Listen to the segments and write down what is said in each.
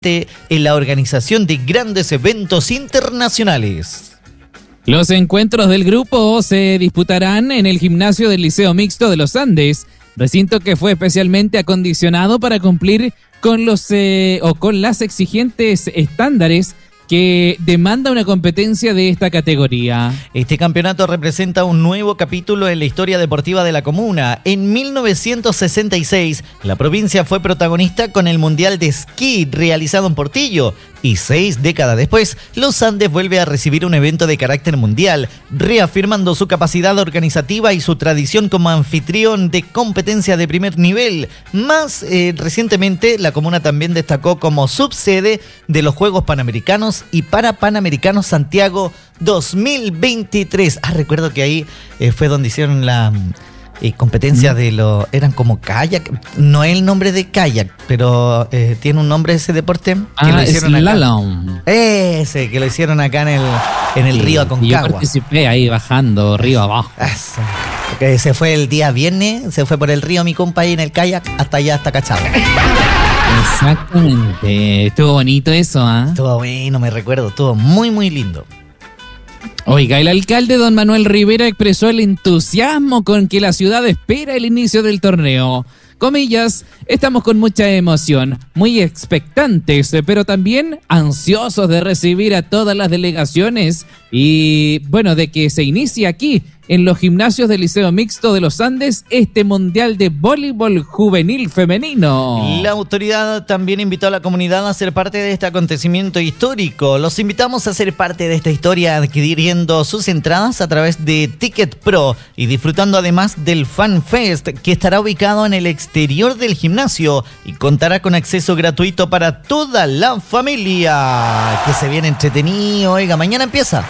en la organización de grandes eventos internacionales. Los encuentros del grupo se disputarán en el gimnasio del Liceo Mixto de los Andes, recinto que fue especialmente acondicionado para cumplir con con las exigentes estándares que demanda una competencia de esta categoría. Este campeonato representa un nuevo capítulo en la historia deportiva de la comuna. En 1966, la provincia fue protagonista con el Mundial de Esquí realizado en Portillo. Y 6 décadas después, Los Andes vuelve a recibir un evento de carácter mundial, reafirmando su capacidad organizativa y su tradición como anfitrión de competencia de primer nivel. Más recientemente, la comuna también destacó como subsede de los Juegos Panamericanos y Panamericanos Santiago 2023. Recuerdo que ahí fue donde hicieron la competencia de los... Eran como kayak, no es el nombre de kayak, pero tiene un nombre ese deporte. Que lo hicieron slalom. Ese, que lo hicieron acá en el río Aconcagua. Yo participé ahí bajando, río abajo. Eso. Porque se fue el día viernes, se fue por el río mi compa ahí en el kayak, hasta allá, hasta Cachagua. Exactamente. Estuvo bonito eso, ¿ah? Estuvo bueno, me recuerdo, estuvo muy, muy lindo. Oiga, el alcalde don Manuel Rivera expresó el entusiasmo con que la ciudad espera el inicio del torneo. Comillas, estamos con mucha emoción, muy expectantes, pero también ansiosos de recibir a todas las delegaciones y, bueno, de que se inicie aquí, en los gimnasios del Liceo Mixto de los Andes, este Mundial de Voleibol Juvenil Femenino. La autoridad también invitó a la comunidad a ser parte de este acontecimiento histórico. Los invitamos a ser parte de esta historia adquiriendo sus entradas a través de Ticket Pro y disfrutando además del Fan Fest, que estará ubicado en el exterior del gimnasio y contará con acceso gratuito para toda la familia. Que se viene entretenido, oiga, mañana empieza.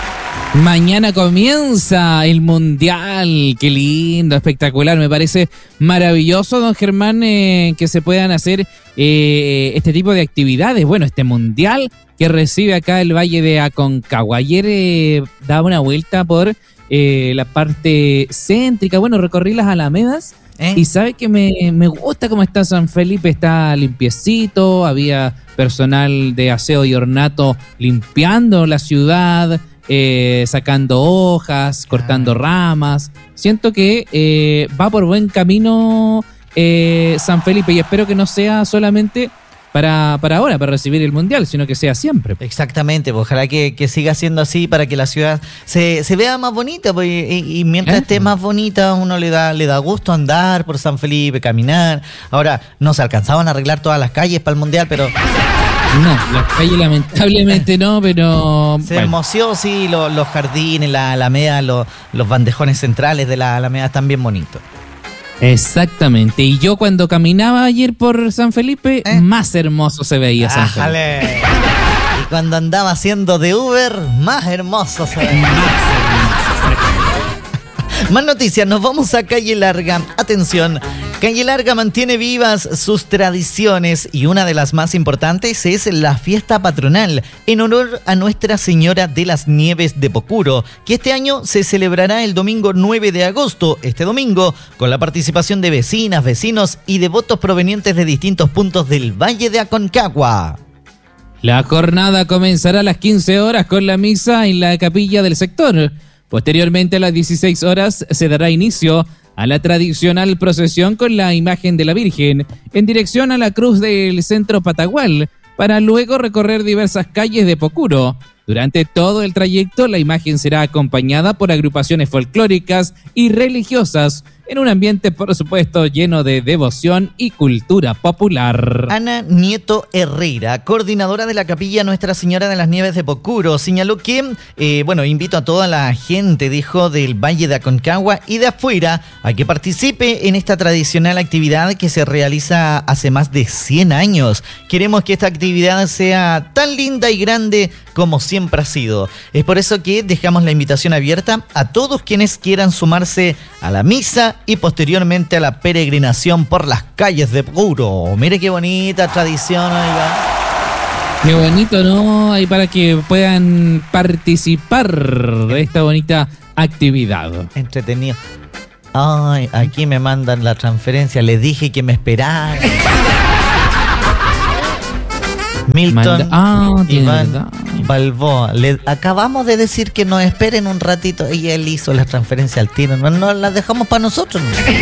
Mañana comienza el Mundial, qué lindo, espectacular, me parece maravilloso, don Germán, que se puedan hacer este tipo de actividades. Bueno, este Mundial que recibe acá el Valle de Aconcagua. Ayer daba una vuelta por la parte céntrica, bueno, recorrí las Alamedas y sabe que me gusta cómo está San Felipe, está limpiecito, había personal de aseo y ornato limpiando la ciudad, sacando hojas, cortando ramas. Siento que va por buen camino San Felipe y espero que no sea solamente para ahora, para recibir el Mundial, sino que sea siempre. Exactamente, pues ojalá que siga siendo así para que la ciudad se vea más bonita, pues, y mientras esté más bonita uno le da gusto andar por San Felipe, caminar. Ahora, no se alcanzaban a arreglar todas las calles para el Mundial, pero... No, las calles lamentablemente no, pero... Se hermoseó, sí, los jardines, la Alameda, los bandejones centrales de la Alameda están bien bonitos. Exactamente, y yo cuando caminaba ayer por San Felipe, más hermoso se veía San Felipe. Y cuando andaba haciendo de Uber, más hermoso se veía. Más noticias, nos vamos a Calle Larga. Atención, Calle Larga mantiene vivas sus tradiciones y una de las más importantes es la fiesta patronal en honor a Nuestra Señora de las Nieves de Pocuro, que este año se celebrará el domingo 9 de agosto, este domingo, con la participación de vecinas, vecinos y devotos provenientes de distintos puntos del Valle de Aconcagua. La jornada comenzará a las 15 horas con la misa en la capilla del sector. Posteriormente, a las 16 horas, se dará inicio a la tradicional procesión con la imagen de la Virgen en dirección a la cruz del centro Patagual, para luego recorrer diversas calles de Pocuro. Durante todo el trayecto, la imagen será acompañada por agrupaciones folclóricas y religiosas, en un ambiente, por supuesto, lleno de devoción y cultura popular. Ana Nieto Herrera, coordinadora de la Capilla Nuestra Señora de las Nieves de Pocuro, señaló que, invito a toda la gente, dijo, del Valle de Aconcagua y de afuera a que participe en esta tradicional actividad que se realiza hace más de 100 años. Queremos que esta actividad sea tan linda y grande como siempre ha sido. Es por eso que dejamos la invitación abierta a todos quienes quieran sumarse a la misa y posteriormente a la peregrinación por las calles de Pocuro. Mire qué bonita tradición, oiga. Qué bonito, ¿no? Ahí para que puedan participar de esta bonita actividad. Entretenido. Ay, aquí me mandan la transferencia. Les dije que me esperaran. Milton tiene Iván verdad. Balboa. Le acabamos de decir que nos esperen un ratito y él hizo la transferencia al tiro. No la dejamos para nosotros.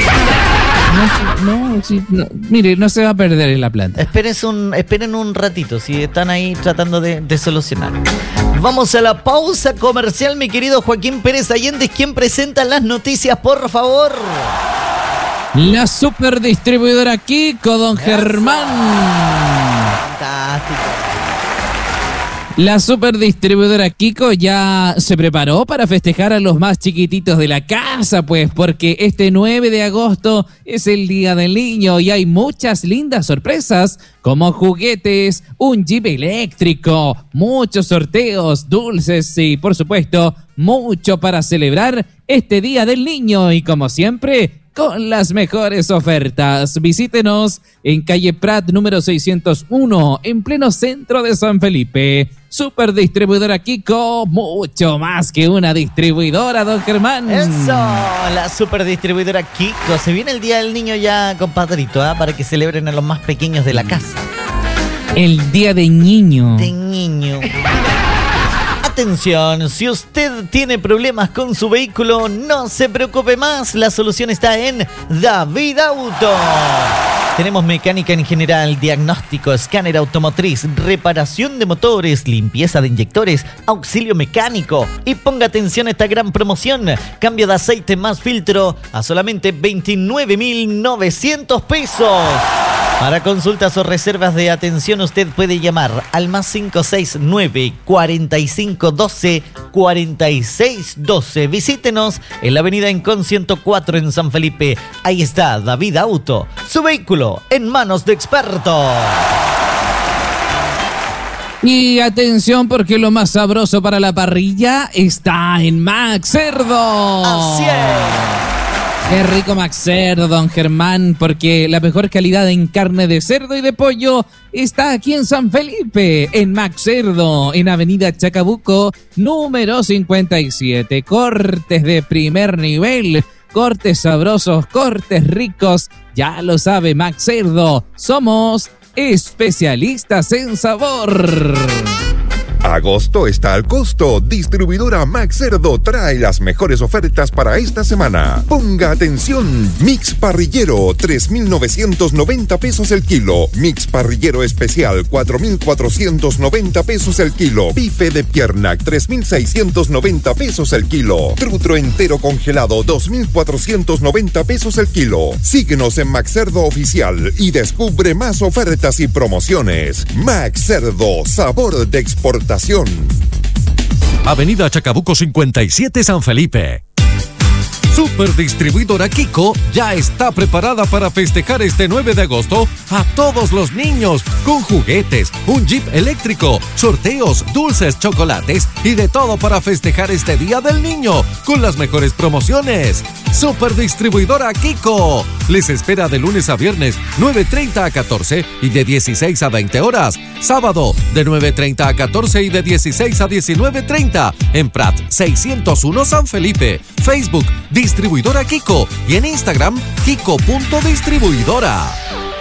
No. Mire, no se va a perder en la planta. Esperen un ratito, si están ahí tratando de solucionar. Vamos a la pausa comercial, mi querido Joaquín Pérez Allende, quien presenta las noticias, por favor. La superdistribuidora Kiko, don Germán. Fantástico. La superdistribuidora Kiko ya se preparó para festejar a los más chiquititos de la casa, pues, porque este 9 de agosto es el Día del Niño y hay muchas lindas sorpresas, como juguetes, un Jeep eléctrico, muchos sorteos, dulces y, por supuesto, mucho para celebrar este Día del Niño y, como siempre, con las mejores ofertas. Visítenos en calle Prat número 601, en pleno centro de San Felipe. Superdistribuidora Kiko, mucho más que una distribuidora, don Germán. Eso, la superdistribuidora Kiko. Se viene el Día del Niño ya, compadrito, para que celebren a los más pequeños de la casa. El Día de Niño. De niño. Atención, si usted tiene problemas con su vehículo, no se preocupe más, la solución está en David Auto. Tenemos mecánica en general, diagnóstico, escáner automotriz, reparación de motores, limpieza de inyectores, auxilio mecánico. Y ponga atención a esta gran promoción, cambio de aceite más filtro a solamente 29.900 pesos. Para consultas o reservas de atención, usted puede llamar al más 569-4512-4612. Visítenos en la avenida Encon 104 en San Felipe. Ahí está David Auto, su vehículo en manos de expertos. Y atención, porque lo más sabroso para la parrilla está en Max Cerdo. Así es. Qué rico Max Cerdo, don Germán, porque la mejor calidad en carne de cerdo y de pollo está aquí en San Felipe, en Max Cerdo, en Avenida Chacabuco, número 57. Cortes de primer nivel, cortes sabrosos, cortes ricos, ya lo sabe Max Cerdo, somos especialistas en sabor. Agosto está al costo. Distribuidora Max Cerdo trae las mejores ofertas para esta semana. Ponga atención. Mix parrillero, 3.990 pesos el kilo. Mix parrillero especial, 4.490 pesos el kilo. Bife de pierna, 3.690 pesos el kilo. Trutro entero congelado, 2.490 pesos el kilo. Síguenos en Max Cerdo Oficial y descubre más ofertas y promociones. Max Cerdo, sabor de exportación. Avenida Chacabuco 57 San Felipe. Superdistribuidora Kiko ya está preparada para festejar este 9 de agosto a todos los niños con juguetes, un Jeep eléctrico, sorteos, dulces, chocolates y de todo para festejar este Día del Niño con las mejores promociones. Superdistribuidora Kiko les espera de lunes a viernes 9:30 a 14 y de 16 a 20 horas. Sábado de 9:30 a 14 y de 16 a 19:30 en Prat 601 San Felipe. Facebook Distribuidora Kiko y en Instagram Kiko.distribuidora.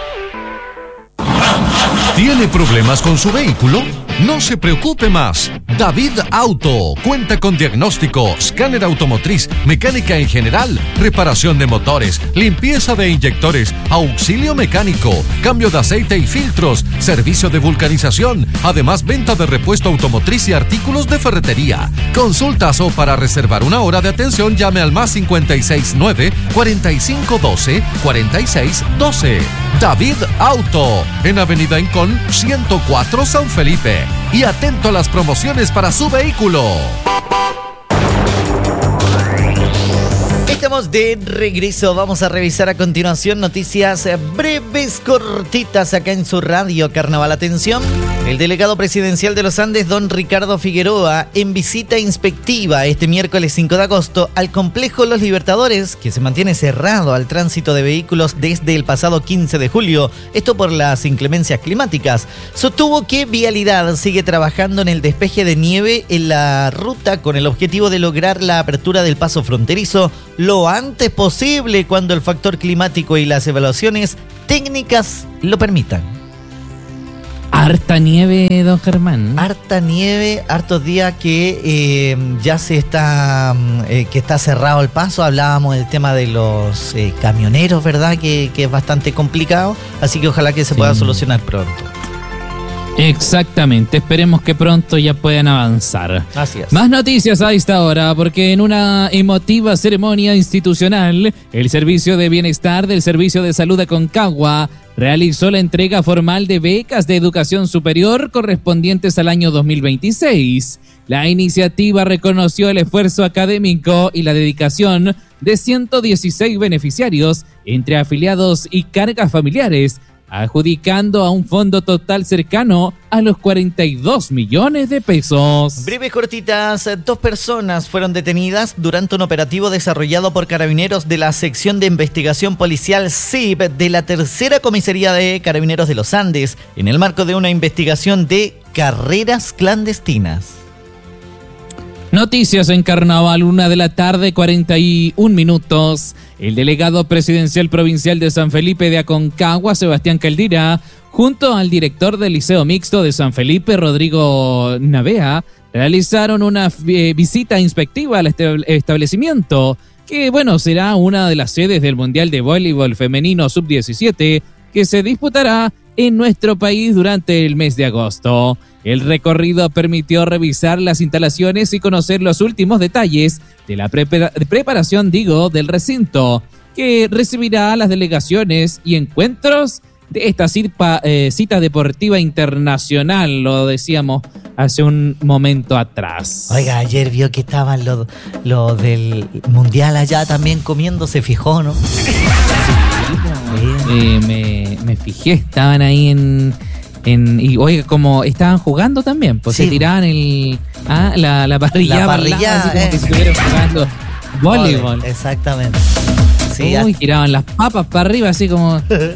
¿Tiene problemas con su vehículo? No se preocupe más. David Auto cuenta con diagnóstico, escáner automotriz, mecánica en general, reparación de motores, limpieza de inyectores, auxilio mecánico, cambio de aceite y filtros, servicio de vulcanización, además venta de repuesto automotriz y artículos de ferretería. Consultas o para reservar una hora de atención llame al más 569-4512-4612. David Auto, en Avenida Encon 104 San Felipe. Y atento a las promociones para su vehículo. Estamos de regreso, vamos a revisar a continuación noticias breves, cortitas acá en su radio Carnaval. Atención, el delegado presidencial de los Andes, don Ricardo Figueroa, en visita inspectiva este miércoles 5 de agosto al complejo Los Libertadores, que se mantiene cerrado al tránsito de vehículos desde el pasado 15 de julio, esto por las inclemencias climáticas. Sostuvo que Vialidad sigue trabajando en el despeje de nieve en la ruta con el objetivo de lograr la apertura del paso fronterizo lo antes posible cuando el factor climático y las evaluaciones técnicas lo permitan. Harta nieve, don Germán. Harta nieve, hartos días que ya se está que está cerrado el paso. Hablábamos del tema de los camioneros, ¿verdad? Que es bastante complicado, así que ojalá que se pueda solucionar pronto. Exactamente, esperemos que pronto ya puedan avanzar. Así es. Más noticias a esta hora, porque en una emotiva ceremonia institucional, el Servicio de Bienestar del Servicio de Salud de Aconcagua realizó la entrega formal de becas de educación superior correspondientes al año 2026. La iniciativa reconoció el esfuerzo académico y la dedicación de 116 beneficiarios entre afiliados y cargas familiares, adjudicando a un fondo total cercano a los 42 millones de pesos. Breves cortitas, 2 personas fueron detenidas durante un operativo desarrollado por carabineros de la sección de investigación policial CIP de la tercera comisaría de Carabineros de los Andes, en el marco de una investigación de carreras clandestinas. Noticias en Carnaval, 1:41 p.m. El delegado presidencial provincial de San Felipe de Aconcagua, Sebastián Caldira, junto al director del Liceo Mixto de San Felipe, Rodrigo Navea, realizaron una visita inspectiva al establecimiento, que será una de las sedes del Mundial de Voleibol Femenino Sub-17, que se disputará en nuestro país durante el mes de agosto. El recorrido permitió revisar las instalaciones y conocer los últimos detalles de la preparación del recinto, que recibirá las delegaciones y encuentros de esta cita deportiva internacional, lo decíamos hace un momento atrás. Oiga, ayer vio que estaban los del Mundial allá también comiendo, se fijó, ¿no? Me fijé, estaban ahí y oiga, como estaban jugando también, pues sí, se tiraban la parrilla. La parrilla, así como que estuvieran jugando voleibol. Exactamente. Sí, tiraban las papas para arriba, así como.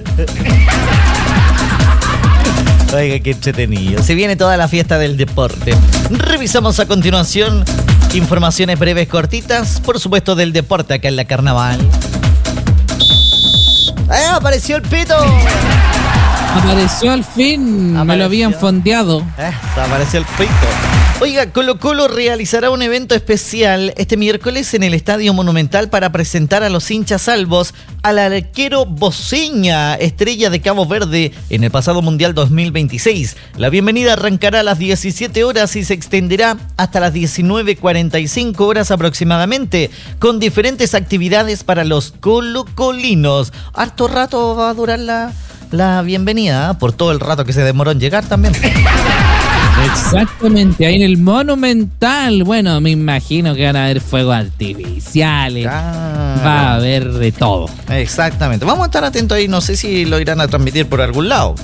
Oiga, qué entretenido. Se viene toda la fiesta del deporte. Revisamos a continuación informaciones breves, cortitas, por supuesto, del deporte acá en la Carnaval. ¡Apareció el pito! Apareció al fin, me lo habían fondeado. Apareció el pito. Oiga, Colo-Colo realizará un evento especial este miércoles en el Estadio Monumental para presentar a los hinchas salvos al arquero Boceña, estrella de Cabo Verde en el pasado Mundial 2026. La bienvenida arrancará a las 17 horas y se extenderá hasta las 19:45 horas aproximadamente, con diferentes actividades para los colocolinos. Harto rato va a durar la bienvenida, por todo el rato que se demoró en llegar también. Exactamente, ahí en el Monumental. Bueno, me imagino que van a haber fuegos artificiales. Claro. Va a haber de todo. Exactamente. Vamos a estar atentos ahí. No sé si lo irán a transmitir por algún lado.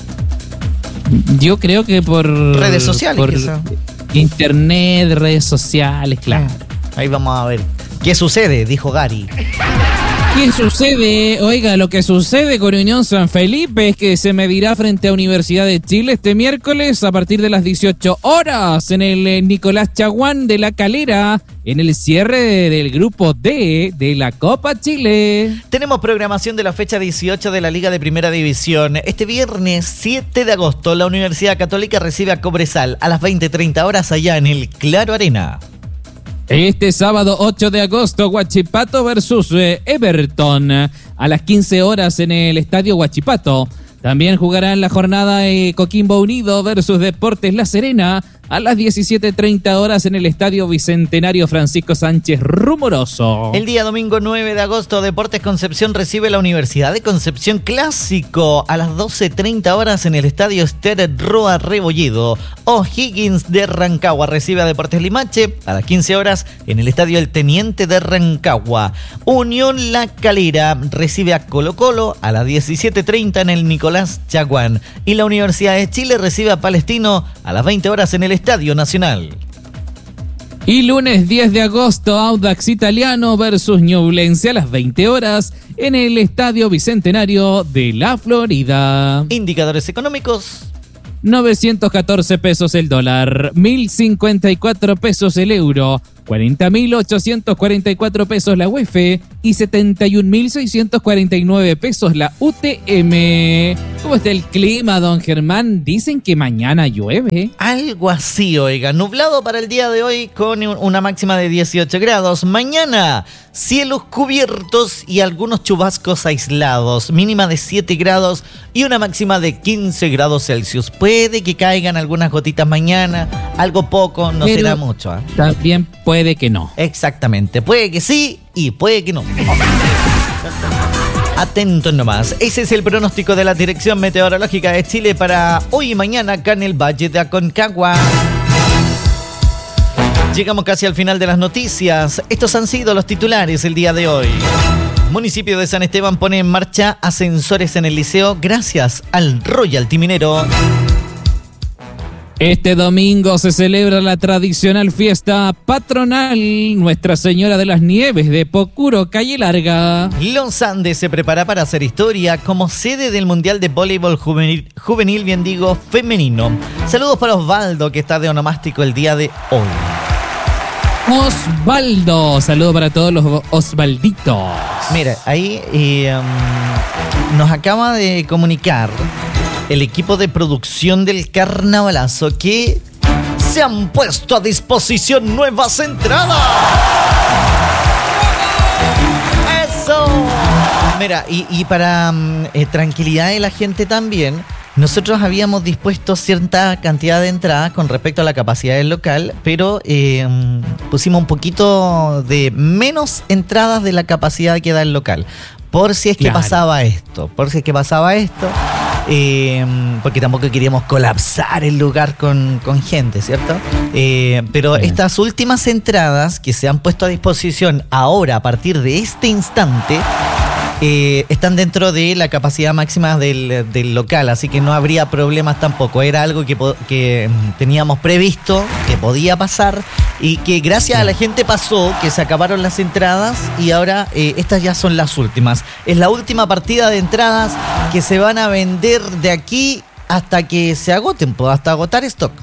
Yo creo que por redes sociales, por internet, redes sociales, claro. Ahí vamos a ver qué sucede, dijo Gary. ¿Qué sucede? Oiga, lo que sucede con Unión San Felipe es que se medirá frente a Universidad de Chile este miércoles a partir de las 18 horas en el Nicolás Chaguán de La Calera, en el cierre del grupo D de la Copa Chile. Tenemos programación de la fecha 18 de la Liga de Primera División. Este viernes 7 de agosto, la Universidad Católica recibe a Cobresal a las 20:30 horas allá en el Claro Arena. Este sábado 8 de agosto, Huachipato versus Everton a las 15 horas en el Estadio Huachipato. También jugarán la jornada Coquimbo Unido versus Deportes La Serena a las 17:30 horas en el Estadio Bicentenario Francisco Sánchez Rumoroso. El día domingo 9 de agosto, Deportes Concepción recibe la Universidad de Concepción Clásico a las 12:30 horas en el Estadio Ester Roa Rebolledo. O'Higgins de Rancagua recibe a Deportes Limache a las 15 horas en el Estadio El Teniente de Rancagua. Unión La Calera recibe a Colo-Colo a las 17:30 en el Nicolás Chaguán. Y la Universidad de Chile recibe a Palestino a las 20 horas en el Estadio Nacional. Y lunes 10 de agosto, Audax Italiano versus Ñublense a las 20 horas en el Estadio Bicentenario de la Florida. Indicadores económicos: 914 pesos el dólar, 1054 pesos el euro, 40.844 pesos la UEF y 71.649 pesos la UTM. ¿Cómo está el clima, don Germán? Dicen que mañana llueve. Algo así, oiga. Nublado para el día de hoy con una máxima de 18 grados. Mañana, cielos cubiertos y algunos chubascos aislados. Mínima de 7 grados y una máxima de 15 grados Celsius. Puede que caigan algunas gotitas mañana. Algo poco, no será mucho. También puede que no. Exactamente. Puede que sí y puede que no. Atentos nomás. Ese es el pronóstico de la Dirección Meteorológica de Chile para hoy y mañana acá en el Valle de Aconcagua. Llegamos casi al final de las noticias. Estos han sido los titulares el día de hoy. Municipio de San Esteban pone en marcha ascensores en el liceo gracias al Royalty minero. Este domingo se celebra la tradicional fiesta patronal Nuestra Señora de las Nieves de Pocuro, Calle Larga. Los Andes se prepara para hacer historia como sede del Mundial de Voleibol Juvenil, bien digo, femenino. Saludos para Osvaldo, que está de onomástico el día de hoy. Osvaldo, saludo para todos los Osvalditos. Mira, ahí nos acaba de comunicar el equipo de producción del Carnavalazo que se han puesto a disposición nuevas entradas. ¡Eso! Mira, y para tranquilidad de la gente también, nosotros habíamos dispuesto cierta cantidad de entradas con respecto a la capacidad del local, pero pusimos un poquito de menos entradas de la capacidad que da el local. Por si es que pasaba esto, porque tampoco queríamos colapsar el lugar con gente, ¿cierto? Pero estas últimas entradas que se han puesto a disposición ahora, a partir de este instante, están dentro de la capacidad máxima del local, así que no habría problemas tampoco. Era algo que teníamos previsto, que podía pasar y que gracias a la gente pasó, que se acabaron las entradas y ahora estas ya son las últimas. Es la última partida de entradas que se van a vender de aquí hasta que se agoten, hasta agotar stock.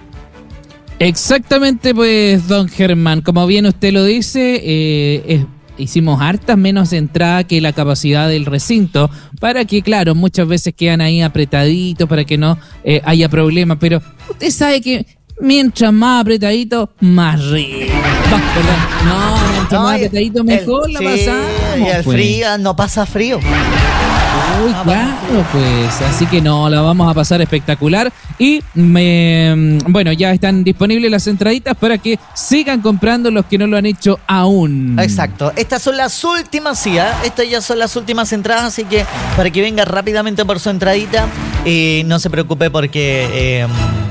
Exactamente, pues, don Germán, como bien usted lo dice, hicimos hartas menos entradas que la capacidad del recinto para que, claro, muchas veces quedan ahí apretaditos para que no haya problema, pero usted sabe que mientras más apretadito, más rico. Mientras más apretadito, mejor la pasamos. Y el frío, no pasa frío. Uy, claro, pues, así que no, la vamos a pasar espectacular y bueno, ya están disponibles las entraditas para que sigan comprando los que no lo han hecho aún. Exacto, estas son las últimas, sí, estas ya son las últimas entradas, así que para que venga rápidamente por su entradita, no se preocupe porque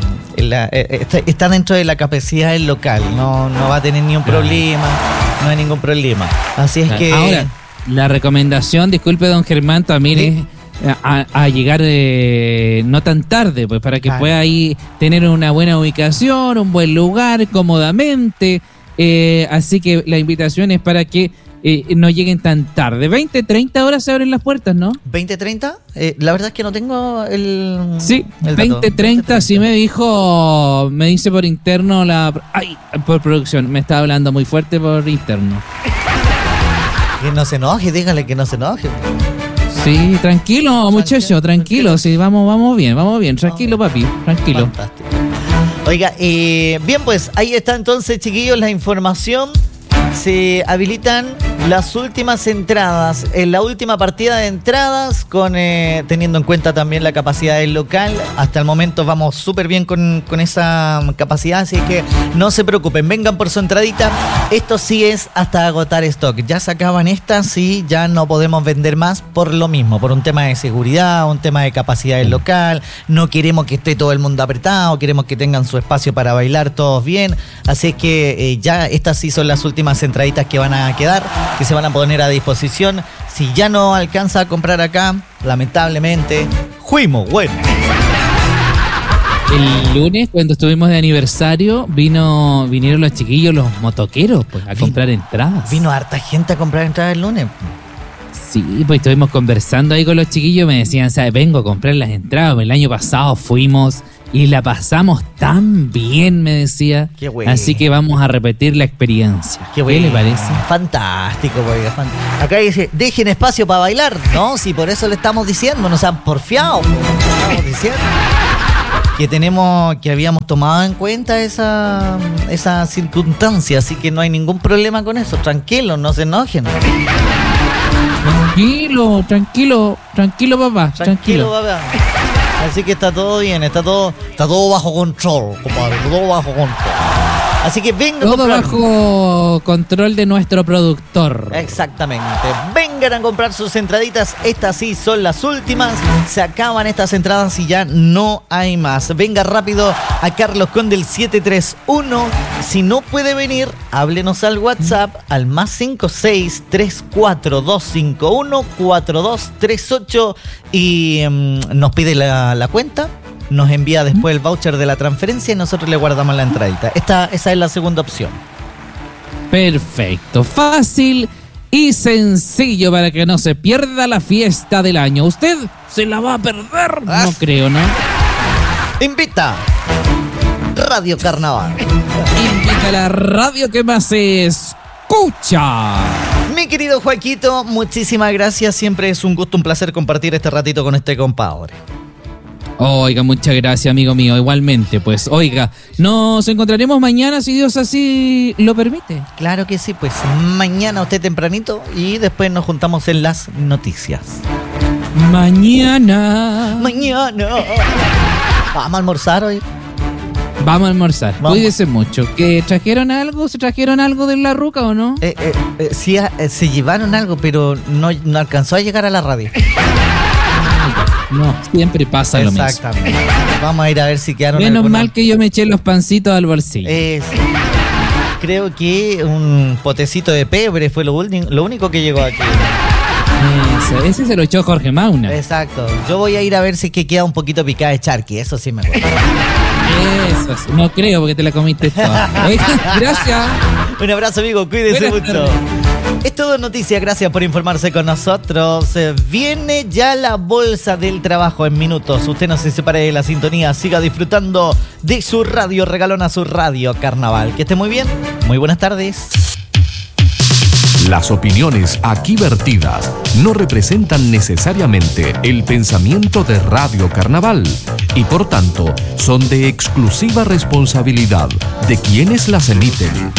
está dentro de la capacidad del local, no va a tener ni un problema, no hay ningún problema, así es que... Ahora, la recomendación, disculpe don Germán, también es a llegar no tan tarde, pues para que pueda ahí tener una buena ubicación, un buen lugar, cómodamente. Así que la invitación es para que no lleguen tan tarde. 20, 30 horas se abren las puertas, ¿no? ¿20, 30? La verdad es que no tengo el... Sí, el 20, 30, sí me dice por interno por producción, me está hablando muy fuerte por interno. Que no se enoje, dígale que no se enoje. Sí, tranquilo, muchacho, tranquilo. Sí, vamos bien, tranquilo, papi, tranquilo. Fantástico. Oiga, bien, pues ahí está entonces, chiquillos, la información. Se habilitan las últimas entradas, en la última partida de entradas, teniendo en cuenta también la capacidad del local. Hasta el momento vamos súper bien con esa capacidad, así que no se preocupen, vengan por su entradita. Esto sí es hasta agotar stock. Ya se acaban estas y ya no podemos vender más por lo mismo, por un tema de seguridad, un tema de capacidad del local. No queremos que esté todo el mundo apretado, queremos que tengan su espacio para bailar todos bien. Así que ya estas sí son las últimas entraditas que van a quedar, que se van a poner a disposición. Si ya no alcanza a comprar acá, lamentablemente, fuimos, bueno. El lunes, cuando estuvimos de aniversario, vinieron los chiquillos, los motoqueros, pues, a comprar entradas. Vino harta gente a comprar entradas el lunes. Sí, pues estuvimos conversando ahí con los chiquillos, me decían, ¿sabes? Vengo a comprar las entradas. El año pasado fuimos y la pasamos tan bien, me decía. Qué bueno. Así que vamos a repetir la experiencia. Qué ¿Qué le parece? Fantástico, oiga, Acá dice, dejen espacio para bailar. No, si por eso le estamos diciendo, nos han porfiado. Estamos diciendo que habíamos tomado en cuenta esa circunstancia, así que no hay ningún problema con eso. Tranquilos, no se enojen. Tranquilo, papá. Tranquilo. Papá. Así que está todo bien, está todo bajo control, compadre, todo bajo control. Así que vengan todo bajo control de nuestro productor. Exactamente. Vengan a comprar sus entraditas. Estas sí son las últimas. Se acaban estas entradas y ya no hay más. Venga rápido a Carlos Conde del 731. Si no puede venir, háblenos al WhatsApp al +56 34251 4238 y nos pide la cuenta. Nos envía después el voucher de la transferencia y nosotros le guardamos la entradita. Esa es la segunda opción. Perfecto, fácil y sencillo para que no se pierda la fiesta del año. ¿Usted se la va a perder? No creo, ¿no? Invita Radio Carnaval. Invita a la radio que más se escucha. Mi querido Joaquito, muchísimas gracias. Siempre es un gusto, un placer compartir este ratito con este compadre. Oiga, muchas gracias, amigo mío. Igualmente, pues, oiga, nos encontraremos mañana, si Dios así lo permite. Claro que sí, pues mañana usted tempranito y después nos juntamos en las noticias. Mañana. Vamos a almorzar hoy. Vamos a almorzar. Cuídese mucho. ¿Que trajeron algo? ¿Se trajeron algo de la ruca o no? Sí, se llevaron algo, pero no alcanzó a llegar a la radio. No, siempre pasa lo mismo. Exactamente. Vamos a ir a ver si quedaron Menos mal que yo me eché los pancitos al bolsillo. Sí. Creo que un potecito de pebre fue lo único que llegó aquí. Ese se lo echó Jorge Mauna. Exacto. Yo voy a ir a ver si queda un poquito picada de charqui. Eso sí me acuerdo. Eso sí. No creo porque te la comiste toda. Gracias. Un abrazo, amigo. Cuídese mucho. Es todo noticias, gracias por informarse con nosotros. Viene ya la bolsa del trabajo en minutos. Usted no se separe de la sintonía, siga disfrutando de su radio, regalona su Radio Carnaval. Que esté muy bien, muy buenas tardes. Las opiniones aquí vertidas no representan necesariamente el pensamiento de Radio Carnaval y por tanto son de exclusiva responsabilidad de quienes las emiten.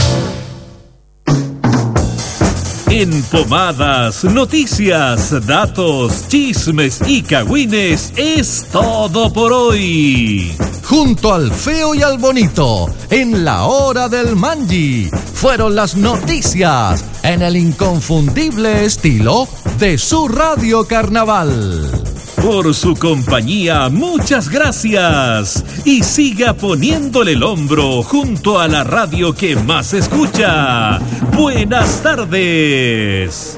En Pomadas, noticias, datos, chismes y cagüines es todo por hoy. Junto al feo y al bonito, en la hora del Manji, fueron las noticias en el inconfundible estilo de su Radio Carnaval. Por su compañía, muchas gracias. Y siga poniéndole el hombro junto a la radio que más escucha. Buenas tardes.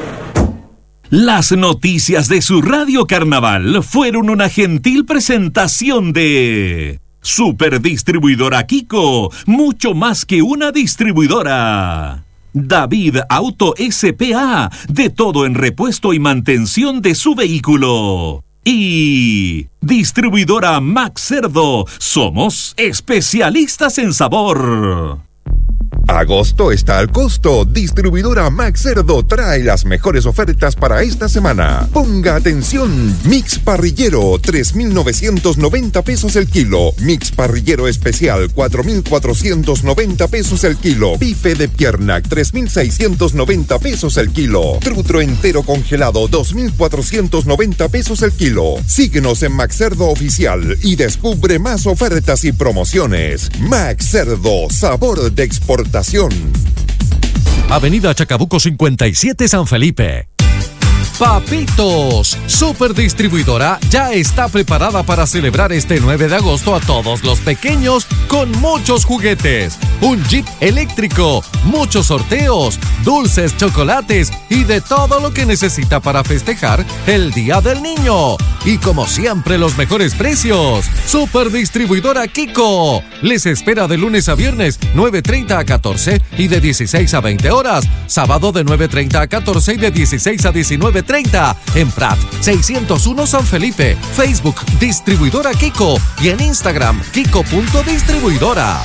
Las noticias de su Radio Carnaval fueron una gentil presentación de Superdistribuidora Kiko, mucho más que una distribuidora. David Auto S.p.A., de todo en repuesto y mantención de su vehículo. Y Distribuidora Max Cerdo, somos especialistas en sabor. Agosto está al costo. Distribuidora Max Cerdo trae las mejores ofertas para esta semana. Ponga atención. Mix parrillero, 3,990 pesos el kilo. Mix parrillero especial, 4,490 pesos el kilo. Bife de pierna, 3,690 pesos el kilo. Trutro entero congelado, 2,490 pesos el kilo. Síguenos en Max Cerdo Oficial y descubre más ofertas y promociones. Max Cerdo, sabor de exportación. Avenida Chacabuco 57 San Felipe. Papitos, Superdistribuidora ya está preparada para celebrar este 9 de agosto a todos los pequeños con muchos juguetes, un Jeep eléctrico, muchos sorteos, dulces, chocolates y de todo lo que necesita para festejar el Día del Niño. Y como siempre, los mejores precios. Superdistribuidora Kiko les espera de lunes a viernes 9:30 a 14 y de 16 a 20 horas, sábado de 9:30 a 14 y de 16 a 19:30 1930. En Prat, 601 San Felipe. Facebook, Distribuidora Kiko. Y en Instagram, kiko.distribuidora.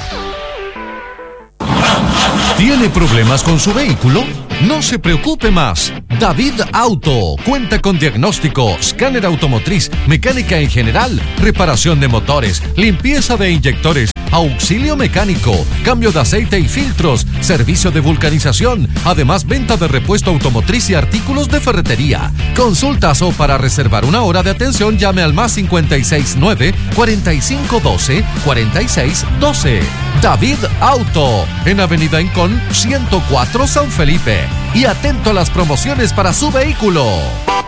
¿Tiene problemas con su vehículo? No se preocupe más. David Auto cuenta con diagnóstico, escáner automotriz, mecánica en general, reparación de motores, limpieza de inyectores, auxilio mecánico, cambio de aceite y filtros, servicio de vulcanización, además venta de repuesto automotriz y artículos de ferretería. Consultas o para reservar una hora de atención llame al más 569 4512 4612. David Auto, en Avenida Incón 104 San Felipe. Y atento a las promociones para su vehículo.